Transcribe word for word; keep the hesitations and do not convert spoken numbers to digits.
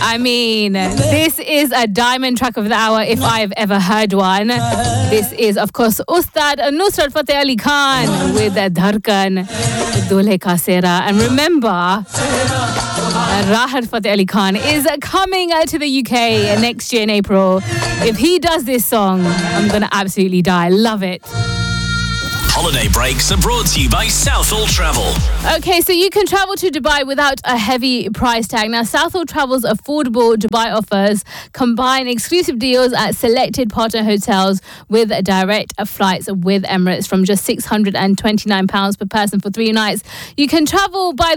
I mean, this is a diamond track of the hour if I've ever heard one. This is, of course, Ustad Nusrat Fateh Ali Khan with Dharkan, Dulhe Ka Sera. And remember, Rahat Fateh Ali Khan is coming to the U K next year in April. If he does this song, I'm going to absolutely die. Love it. Holiday breaks are brought to you by Southall Travel. Okay, so you can travel to Dubai without a heavy price tag. Now, Southall Travel's affordable Dubai offers combine exclusive deals at selected partner hotels with direct flights with Emirates from just six hundred twenty-nine pounds per person for three nights. You can travel by